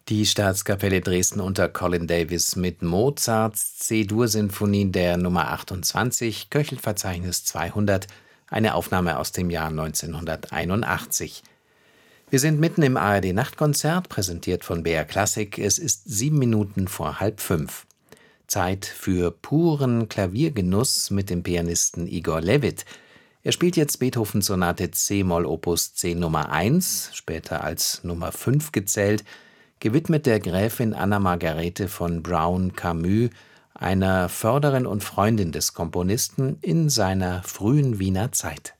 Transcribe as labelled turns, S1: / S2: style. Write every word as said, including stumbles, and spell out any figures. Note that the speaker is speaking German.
S1: Die Staatskapelle Dresden unter Colin Davis mit Mozarts C-Dur-Sinfonie der Nummer achtundzwanzig, Köchelverzeichnis zweihundert, eine Aufnahme aus dem Jahr neunzehnhunderteinundachtzig. Wir sind mitten im A R D-Nachtkonzert, präsentiert von B R Classic. Es ist sieben Minuten vor halb fünf. Zeit für puren Klaviergenuss mit dem Pianisten Igor Levit. Er spielt jetzt Beethovens Sonate c-Moll Opus zehn Nummer eins, später als Nummer fünf gezählt, gewidmet der Gräfin Anna Margarete von Brown-Camus, einer Förderin und Freundin des Komponisten in seiner frühen Wiener Zeit.